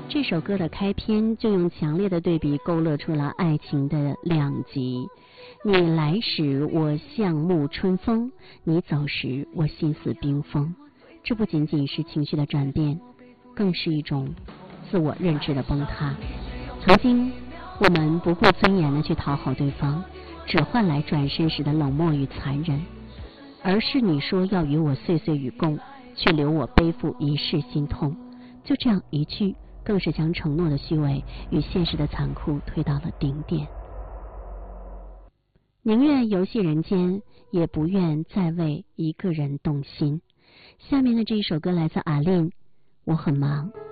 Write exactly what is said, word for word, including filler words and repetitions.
这首歌的开篇就用强烈的对比勾勒出了爱情的两极。你来时我像沐春风，你走时我心似冰封。这不仅仅是情绪的转变，更是一种自我认知的崩塌。曾经我们不顾尊严的去讨好对方，只换来转身时的冷漠与残忍。而是你说要与我岁岁与共，却留我背负一世心痛。就这样一句，更是将承诺的虚伪与现实的残酷推到了顶点。宁愿游戏人间，也不愿再为一个人动心。下面的这一首歌来自阿令，我很忙，